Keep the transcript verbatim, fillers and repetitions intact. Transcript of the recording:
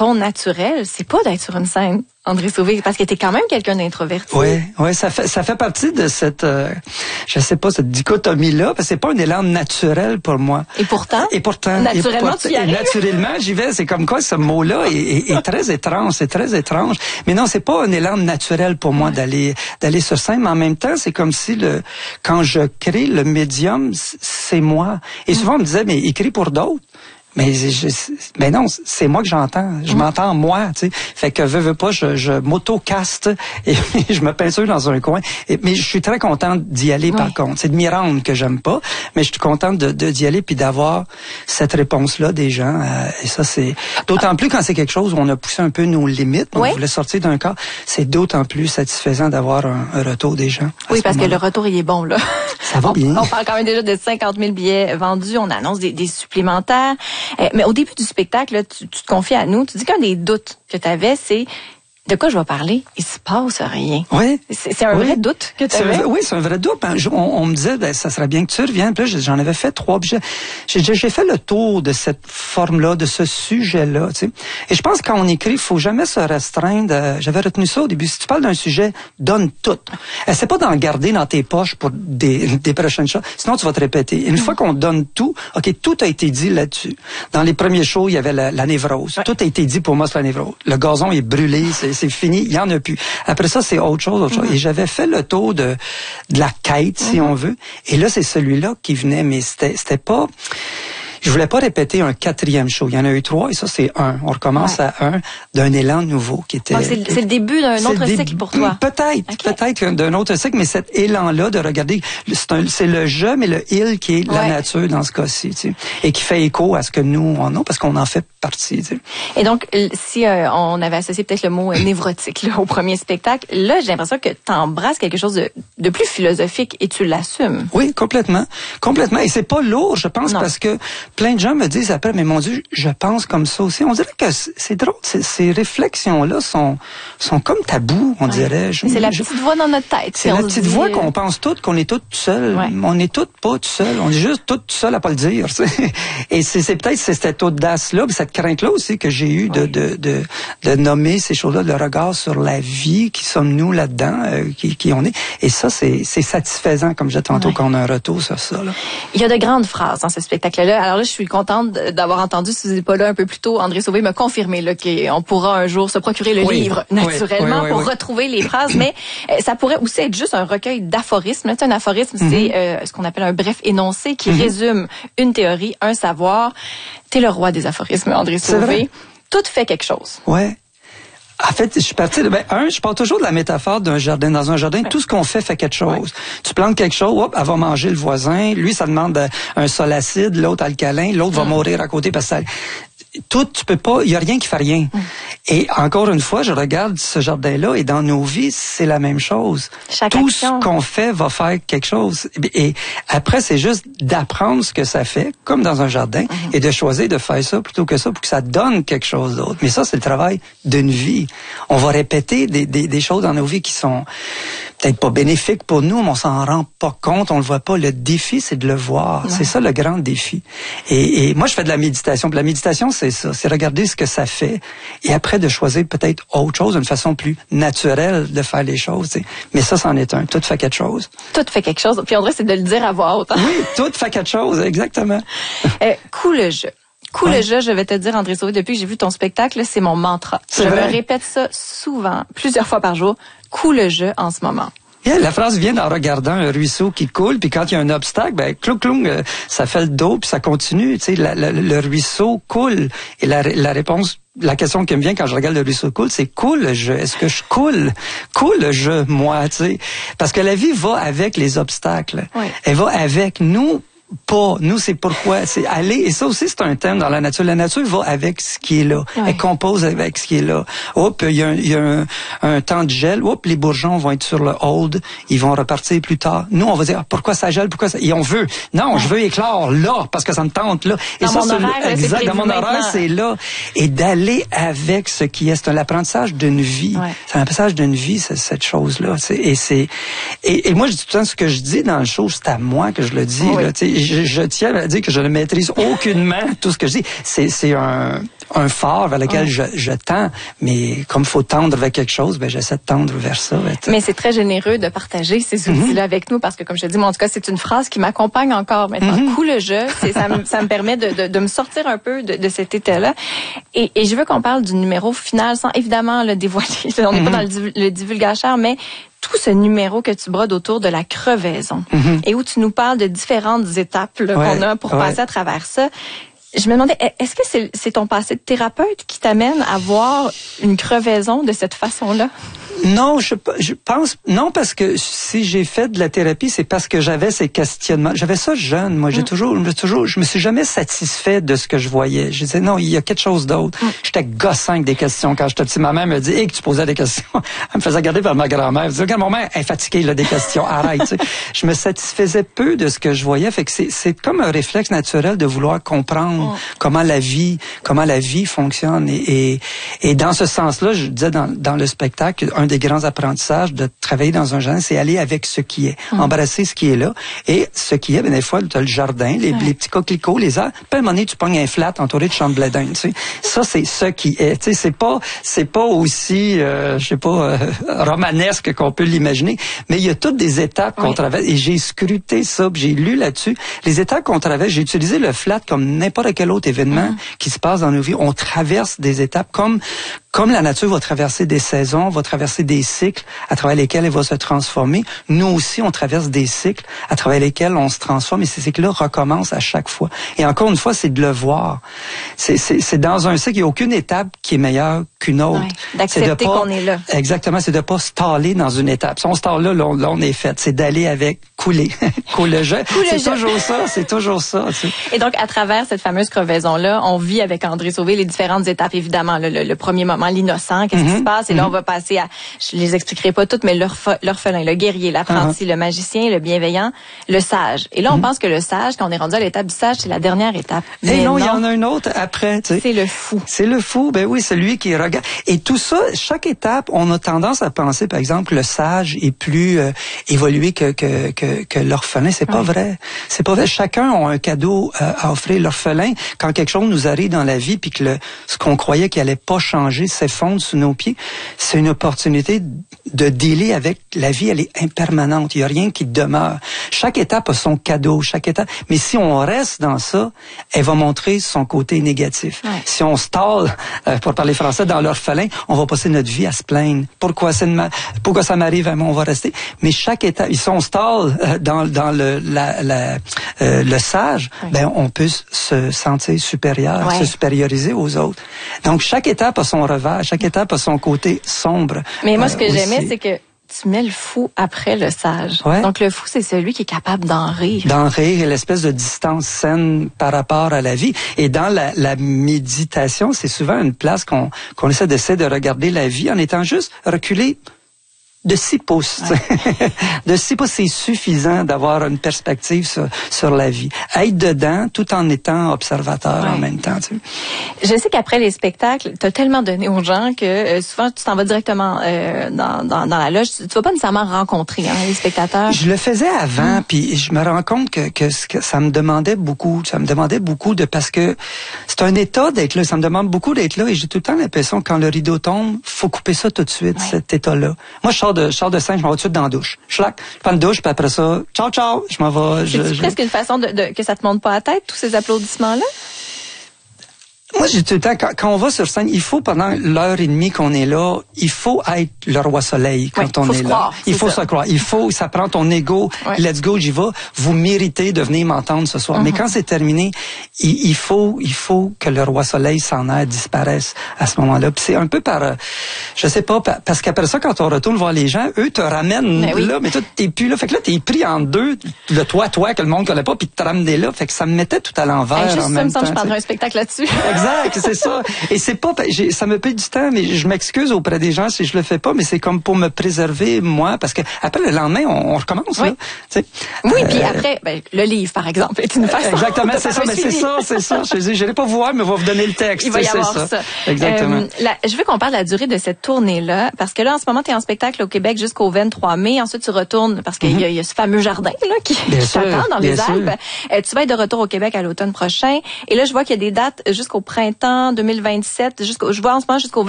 ton naturel, c'est pas d'être sur une scène, André Sauvé, parce que t'es quand même quelqu'un d'introverti. Oui, oui, ça fait ça fait partie de cette, euh, je sais pas, cette dichotomie-là, parce que c'est pas un élan naturel pour moi. Et pourtant, et pourtant, naturellement, et, pour, tu y arrives. Et naturellement, j'y vais. C'est comme quoi ce mot-là est, est, est très étrange, c'est très étrange. Mais non, c'est pas un élan naturel pour moi ouais. d'aller d'aller sur scène. Mais en même temps, c'est comme si le quand je crée le médium, c'est moi. Et souvent on me disait, mais écris pour d'autres. Mais je, mais non, c'est moi que j'entends. Je mmh. m'entends moi, tu sais. Fait que veux, veux pas, je, je m'auto-caste et je me peinture dans un coin. Et, mais je suis très contente d'y aller, oui. par contre. C'est de m'y rendre que j'aime pas, mais je suis contente de, de d'y aller puis d'avoir cette réponse-là des gens. Euh, et ça, c'est d'autant plus quand c'est quelque chose où on a poussé un peu nos limites. On oui. voulait sortir d'un cas. C'est d'autant plus satisfaisant d'avoir un, un retour des gens. Oui, parce que le retour, il est bon, là. Ça va on, bien. On parle quand même déjà de cinquante mille billets vendus. On annonce des, des supplémentaires. Euh, mais au début du spectacle, là, tu, tu te confies à nous. Tu dis qu'un des doutes que tu avais, c'est de quoi je vais parler? Il se passe rien. Oui. C'est, c'est un oui. vrai doute que tu avais? Oui, c'est un vrai doute. On, on me disait, ben, ça serait bien que tu reviennes. Puis là, j'en avais fait trois. J'ai, j'ai, j'ai fait le tour de cette forme-là, de ce sujet-là. Tu sais. Et je pense que quand on écrit, il faut jamais se restreindre. Euh, j'avais retenu ça au début. Si tu parles d'un sujet, donne tout. Essaie pas d'en garder dans tes poches pour des, des prochaines choses. Sinon, tu vas te répéter. Une mmh. fois qu'on donne tout, OK, tout a été dit là-dessus. Dans les premiers shows, il y avait la, la névrose. Ouais. Tout a été dit pour moi, c'est la névrose. Le gazon est brûlé, c'est, c'est fini, il y en a plus. Après ça, c'est autre chose, autre chose. Mm-hmm. Et j'avais fait le tour de, de la quête, si mm-hmm. on veut. Et là, c'est celui-là qui venait, mais c'était, c'était pas... Je voulais pas répéter un quatrième show. Il y en a eu trois et ça, c'est un. On recommence ouais. à un d'un élan nouveau qui était... Donc, c'est, c'est le début d'un autre cycle début, pour toi. Peut-être, okay. peut-être d'un autre cycle, mais cet élan-là de regarder, c'est, un, c'est le je, mais le il qui est ouais. la nature dans ce cas-ci, tu sais, et qui fait écho à ce que nous, on a, parce qu'on en fait partie. Tu sais. Et donc, si euh, on avait associé peut-être le mot euh, névrotique là, au premier spectacle, là, j'ai l'impression que tu embrasses quelque chose de, de plus philosophique et tu l'assumes. Oui, complètement. Complètement. Et c'est pas lourd, je pense, non. parce que plein de gens me disent après, mais mon Dieu, je pense comme ça aussi. On dirait que c'est, c'est drôle, c'est, ces réflexions-là sont, sont comme tabous, on ouais. dirait. Je, c'est la je, petite voix dans notre tête. C'est la petite dit... voix qu'on pense toutes, qu'on est toutes seules. Ouais. On est toutes pas toutes seules. On est juste toutes seules à pas le dire. Et c'est, c'est peut-être c'est cette audace-là, cette crainte-là aussi que j'ai eue de, ouais. de, de, de nommer ces choses-là, le regard sur la vie, qui sommes-nous là-dedans, euh, qui, qui on est. Et ça, c'est, c'est satisfaisant, comme je disais tantôt, ouais. qu'on a un retour sur ça. Là. Il y a de grandes phrases dans ce spectacle-là. Alors là, je suis contente d'avoir entendu, si vous n'êtes pas là un peu plus tôt, André Sauvé m'a confirmé là, qu'on pourra un jour se procurer le oui, livre naturellement oui, oui, pour oui. retrouver les phrases, mais euh, ça pourrait aussi être juste un recueil d'aphorismes. Là, un aphorisme, mm-hmm. c'est euh, ce qu'on appelle un bref énoncé qui mm-hmm. résume une théorie, un savoir. T'es le roi des aphorismes, André Sauvé. Tout fait quelque chose. Ouais. En fait, je suis parti de, ben, un, je parle toujours de la métaphore d'un jardin. Dans un jardin, ouais. tout ce qu'on fait fait quelque chose. Ouais. Tu plantes quelque chose, hop, elle va manger le voisin. Lui, ça demande un sol acide, l'autre alcalin, l'autre mm. va mourir à côté parce que ça... Tout, tu peux pas, il y a rien qui fait rien. Mm. Et encore une fois, je regarde ce jardin-là et dans nos vies, c'est la même chose. Chaque Tout action. ce qu'on fait va faire quelque chose. Et après, c'est juste d'apprendre ce que ça fait, comme dans un jardin, mm-hmm. et de choisir de faire ça plutôt que ça pour que ça donne quelque chose d'autre. Mais ça, c'est le travail d'une vie. On va répéter des, des, des choses dans nos vies qui sont peut-être pas bénéfiques pour nous, mais on s'en rend pas compte, on le voit pas. Le défi, c'est de le voir. Ouais. C'est ça le grand défi. Et, et moi, je fais de la méditation. Puis la méditation, c'est ça, c'est regarder ce que ça fait et après de choisir peut-être autre chose, une façon plus naturelle de faire les choses. T'sais. Mais ça, c'en est un. Tout fait quelque chose. Tout fait quelque chose. Puis André, c'est de le dire à voix haute. Hein? Oui, tout fait quelque chose, exactement. euh, cool le jeu. Cool ouais. le jeu, je vais te dire, André Sauvé, depuis que j'ai vu ton spectacle, c'est mon mantra. C'est je vrai? me répète ça souvent, plusieurs fois par jour. Cool le jeu en ce moment. Yeah, la phrase vient en regardant un ruisseau qui coule, puis quand il y a un obstacle, ben clou clou, ça fait le dos, puis ça continue. Tu sais, la, la, le ruisseau coule. Et la, la réponse, la question qui me vient quand je regarde le ruisseau coule, c'est coule le jeu. Est-ce que je coule? Coule le jeu, moi, tu sais. Parce que la vie va avec les obstacles. Oui. Elle va avec nous. Pas. Nous, c'est pourquoi. C'est aller. Et ça aussi, c'est un thème dans la nature. La nature va avec ce qui est là. Oui. Elle compose avec ce qui est là. Hop, il y a, un, il y a un, un temps de gel. Hop, les bourgeons vont être sur le hold. Ils vont repartir plus tard. Nous, on va dire, ah, pourquoi ça gèle? Pourquoi ça... Et on veut. Non, oui. je veux éclore là, parce que ça me tente là. Et dans ça, mon c'est horaire, le... exact. Dans mon maintenant. horaire, c'est là. Et d'aller avec ce qui est. C'est un apprentissage d'une vie. Oui. C'est un apprentissage d'une vie, c'est, cette chose-là. C'est... Et c'est, et, et moi, je dis tout le temps ce que je dis dans le show, c'est à moi que je le dis, oui. là. Tu sais, je, je tiens à dire que je ne maîtrise aucunement tout ce que je dis. C'est, c'est un, un phare vers lequel oh. je, je tends, mais comme il faut tendre vers quelque chose, ben j'essaie de tendre vers ça. Ben, mais c'est très généreux de partager ces outils-là mm-hmm. avec nous, parce que comme je te dis, moi, en tout cas, c'est une phrase qui m'accompagne encore maintenant. Mm-hmm. Cool le jeu, c'est, ça, me, ça me permet de, de, de me sortir un peu de, de cet état-là. Et, et je veux qu'on parle du numéro final, sans évidemment le dévoiler. On n'est mm-hmm. pas dans le, le divulgacheur, mais tout ce numéro que tu brodes autour de la crevaison mm-hmm. et où tu nous parles de différentes étapes là, ouais, qu'on a pour ouais. passer à travers ça. Je me demandais, est-ce que c'est, c'est ton passé de thérapeute qui t'amène à voir une crevaison de cette façon-là? Non, je, je pense non parce que si j'ai fait de la thérapie, c'est parce que j'avais ces questionnements. J'avais ça jeune, moi. J'ai mm. toujours, j'ai toujours, je me suis jamais satisfait de ce que je voyais. Je disais non, il y a quelque chose d'autre. Mm. J'étais gossant avec des questions quand j'étais petit. Ma mère me dit, hé, que tu posais des questions. Elle me faisait regarder par ma grand-mère. Elle me disait, regarde, mon mère est fatiguée là des questions. Arrête. Tu sais. Je me satisfaisais peu de ce que je voyais. Fait que c'est, c'est comme un réflexe naturel de vouloir comprendre mm. comment la vie, comment la vie fonctionne. Et, et, et dans ce sens-là, je disais dans, dans le spectacle, un des grands apprentissages de travailler dans un jardin, c'est aller avec ce qui est, mmh. embrasser ce qui est là. Et ce qui est, bien des fois, tu as le jardin, les, ouais. les petits coquelicots, les arbres. Puis à un moment donné, tu pognes un flat entouré de champs de blé d'Inde. Tu sais. Ça, c'est ce qui est. Tu sais, c'est pas, c'est pas aussi, euh, je sais pas, euh, romanesque qu'on peut l'imaginer. Mais il y a toutes des étapes oui. qu'on traverse. Et j'ai scruté ça, j'ai lu là-dessus. Les étapes qu'on traverse, j'ai utilisé le flat comme n'importe quel autre événement mmh. qui se passe dans nos vies. On traverse des étapes comme Comme la nature va traverser des saisons, va traverser des cycles à travers lesquels elle va se transformer, nous aussi, on traverse des cycles à travers lesquels on se transforme et ces cycles-là recommencent à chaque fois. Et encore une fois, c'est de le voir. C'est, c'est, c'est dans un cycle, il n'y a aucune étape qui est meilleure qu'une autre. Ouais, d'accepter c'est de pas, qu'on est là. Exactement, c'est de pas se staller dans une étape. Si on se stalle là, là, on, là, on est fait. C'est d'aller avec, couler. Coule le jeu. Coule c'est le toujours jeu. ça, c'est toujours ça. Tu sais. Et donc, à travers cette fameuse crevaison-là, on vit avec André Sauvé les différentes étapes, évidemment. Le, le, le premier moment, l'innocent, qu'est-ce mm-hmm. qui se passe? Et là, mm-hmm. on va passer à, je les expliquerai pas toutes, mais l'orph- l'orphelin, le guerrier, l'apprenti, uh-huh. le magicien, le bienveillant, le sage. Et là, on mm-hmm. pense que le sage, quand on est rendu à l'étape du sage, c'est la dernière étape. Mais non, il y en a une autre après. Tu sais. C'est le fou. C'est le fou, ben oui, celui qui regarde. Et tout ça, chaque étape, on a tendance à penser, par exemple, le sage est plus euh, évolué que que que, que l'orphelin. C'est pas ouais. vrai. C'est pas vrai. Chacun a un cadeau euh, à offrir. L'orphelin, quand quelque chose nous arrive dans la vie, puis que le, ce qu'on croyait qu'il allait pas changer s'effondre sous nos pieds, c'est une opportunité de dealer avec la vie. Elle est impermanente. Il y a rien qui demeure. Chaque étape a son cadeau. Chaque étape. Mais si on reste dans ça, elle va montrer son côté négatif. Ouais. Si on stalle, euh, pour parler français, dans l'orphelin, on va passer notre vie à se plaindre. Pourquoi c'est ma... pourquoi ça m'arrive à moi, on va rester. Mais chaque étape, si on stalle euh, dans dans le la, la euh, le sage, ouais. ben on peut se sentir supérieur, ouais. se supérioriser aux autres. Donc chaque étape a son revers, chaque étape a son côté sombre. Mais moi, ce que euh, j'aimais, c'est que tu mets le fou après le sage. Ouais. Donc, le fou, c'est celui qui est capable d'en rire. D'en rire et l'espèce de distance saine par rapport à la vie. Et dans la, la méditation, c'est souvent une place qu'on, qu'on essaie d'essayer de regarder la vie en étant juste reculé de six pouces. Ouais. De six pouces, c'est suffisant d'avoir une perspective sur, sur la vie. Être dedans tout en étant observateur ouais. en même temps. Tu sais. Je sais qu'après les spectacles, tu as tellement donné aux gens que euh, souvent tu t'en vas directement euh, dans, dans, dans la loge. Tu ne vas pas nécessairement rencontrer hein, les spectateurs. Je le faisais avant, mmh. puis je me rends compte que, que, que ça me demandait beaucoup. Ça me demandait beaucoup de parce que c'est un état d'être là. Ça me demande beaucoup d'être là et j'ai tout le temps l'impression que quand le rideau tombe, faut couper ça tout de suite, ouais. cet état-là. Moi, je sors de, je sors de scène, je m'en vais tout de suite dans la douche. Schlac, je prends une douche, puis après ça, ciao, ciao, je m'en vais. C'est je, je... presque une façon de, de que ça te monte pas à la tête, tous ces applaudissements-là? Moi, j'ai tout le temps, quand, quand on va sur scène, il faut, pendant l'heure et demie qu'on est là, il faut être le roi soleil quand oui, on est là. Croire, il faut ça. se croire. Il faut, ça prend ton ego. Ouais. Let's go, j'y vais. Vous méritez de venir m'entendre ce soir. Mm-hmm. Mais quand c'est terminé, il, il faut, il faut que le roi soleil s'en aille, disparaisse à ce moment-là. Puis c'est un peu par, euh, je sais pas, parce qu'après ça, quand on retourne voir les gens, eux te ramènent mais oui. là, mais toi, t'es plus là. Fait que là, t'es pris en deux, le toi, toi, que le monde connaît pas, puis te ramener là. Fait que ça me mettait tout à l'envers hey, juste en même ça, temps. Je prendrais un spectacle là-dessus. exact, c'est ça. Et c'est pas, j'ai, ça me paye du temps, mais je m'excuse auprès des gens si je le fais pas, mais c'est comme pour me préserver moi, parce que après le lendemain, on, on recommence. Oui, là, tu sais. oui, euh, puis après, ben, le livre, par exemple, est une façon. Exactement, c'est ça, mais c'est ça, c'est ça. Je dis, je vais pas vous voir, mais on va vous donner le texte. Il va y c'est avoir ça. ça. Exactement. Euh, la, je veux qu'on parle de la durée de cette tournée-là, parce que là, en ce moment, tu es en spectacle au Québec jusqu'au vingt-trois mai. Ensuite, tu retournes, parce qu'il mm-hmm. y, a, il y a ce fameux jardin là qui, qui t'attend dans les Alpes. Euh, tu vas être de retour au Québec à l'automne prochain. Et là, je vois qu'il y a des dates jusqu'au printemps deux mille vingt-sept. Jusqu'au, je vois en ce moment jusqu'au